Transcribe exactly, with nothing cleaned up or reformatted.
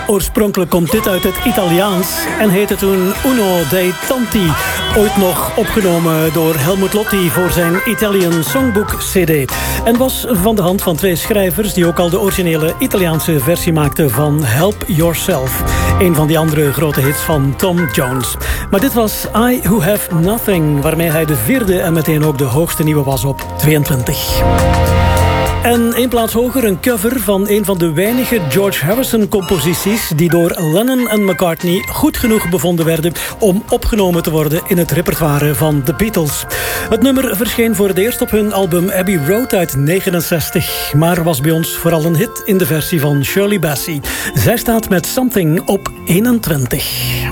Oorspronkelijk komt dit uit het Italiaans en heette toen Uno dei Tanti. Ooit nog opgenomen door Helmut Lotti voor zijn Italian Songbook C D. En was van de hand van twee schrijvers die ook al de originele Italiaanse versie maakten van Help Yourself. Een van die andere grote hits van Tom Jones. Maar dit was I Who Have Nothing, waarmee hij de vierde en meteen ook de hoogste nieuwe was op tweeëntwintig. En één plaats hoger een cover van een van de weinige George Harrison-composities die door Lennon en McCartney goed genoeg bevonden werden om opgenomen te worden in het repertoire van The Beatles. Het nummer verscheen voor het eerst op hun album Abbey Road uit negenenzestig, maar was bij ons vooral een hit in de versie van Shirley Bassey. Zij staat met Something op eenentwintig.